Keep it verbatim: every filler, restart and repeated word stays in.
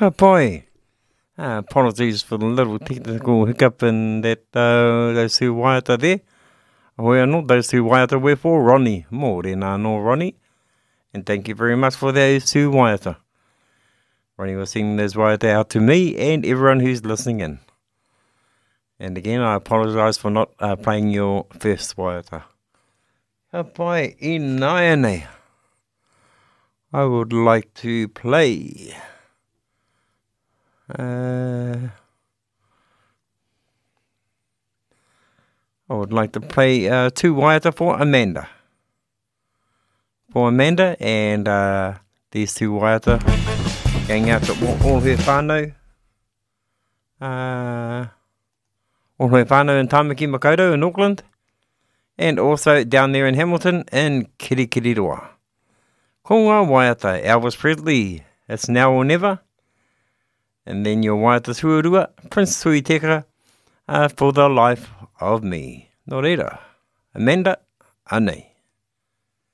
Ka pai. Uh, apologies for the little technical hiccup in that uh, those two waiata there. Hoi anō, those two waiata were for Ronnie. Mōre nā no Ronnie. And thank you very much for those two waiata. Ronnie was singing those waiata out to me and everyone who's listening in. And again, I apologise for not uh, playing your first waiata. Ka pai I nāia nei. I would like to play... Uh, I would like to play uh, two waiata for Amanda. For Amanda and uh, these two waiata going out to all, all her whānau. Uh, all her whānau in Tāmaki Makaurau in Auckland. And also down there in Hamilton in Kirikiriroa. Ko ngā waiata, Elvis Presley, It's Now or Never. And then your waiata tuarua, Prince Tui Tekara, uh, For the Life of Me. Nō reira, Amanda, anei.